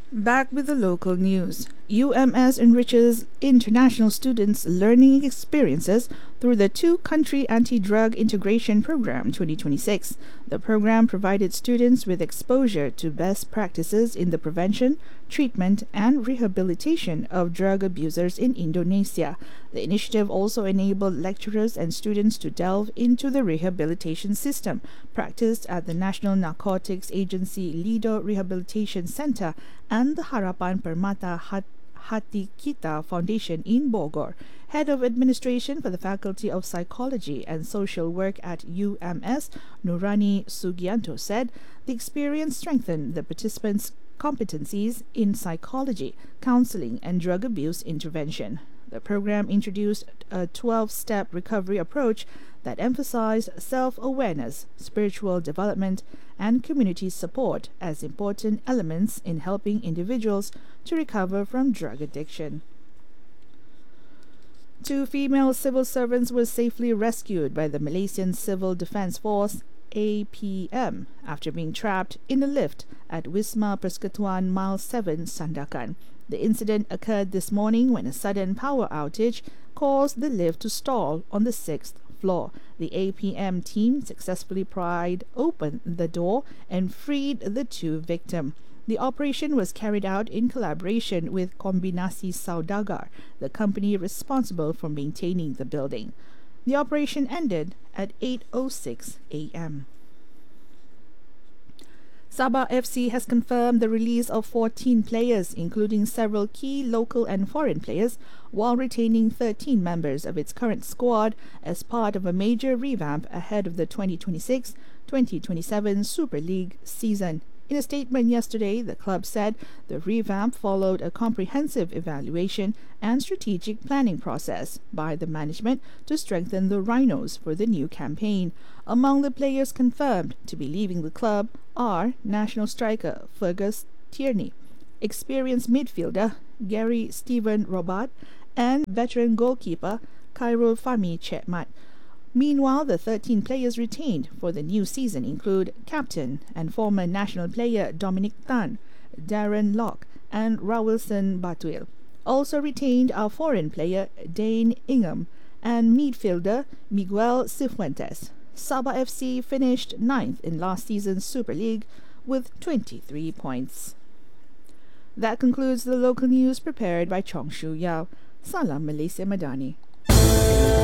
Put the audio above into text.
Back with the local news. UMS enriches international students' learning experiences through the Two Country Anti-Drug Integration Program 2026. The program provided students with exposure to best practices in the prevention, treatment, and rehabilitation of drug abusers in Indonesia. The initiative also enabled lecturers and students to delve into the rehabilitation system practiced at the National Narcotics Agency Lido Rehabilitation Center and the Harapan Permata Hati Kita Foundation in Bogor. Head of Administration for the Faculty of Psychology and Social Work at UMS, Nurani Sugianto, said the experience strengthened the participants' competencies in psychology, counseling, and drug abuse intervention. The program introduced a 12-step recovery approach that emphasized self-awareness, spiritual development, and community support as important elements in helping individuals to recover from drug addiction. Two female civil servants were safely rescued by the Malaysian Civil Defence Force APM after being trapped in a lift at Wisma Persekutuan Mile 7, Sandakan. The incident occurred this morning when a sudden power outage caused the lift to stall on the 6th floor. The APM team successfully pried open the door and freed the two victims. The operation was carried out in collaboration with Kombinasi Saudagar, the company responsible for maintaining the building. The operation ended at 8:06 a.m. Sabah FC has confirmed the release of 14 players, including several key local and foreign players, while retaining 13 members of its current squad as part of a major revamp ahead of the 2026-2027 Super League season. In a statement yesterday, the club said the revamp followed a comprehensive evaluation and strategic planning process by the management to strengthen the Rhinos for the new campaign. Among the players confirmed to be leaving the club are national striker Fergus Tierney, experienced midfielder Gary Stephen Robart, and veteran goalkeeper Khairul Fahmi Chekmat. Meanwhile, the 13 players retained for the new season include captain and former national player Dominic Tan, Darren Locke, and Rawilson Batuil. Also retained are foreign player Dane Ingham and midfielder Miguel Cifuentes. Sabah FC finished 9th in last season's Super League with 23 points. That concludes the local news prepared by Chong Shu Yao. Salam Malaysia Madani.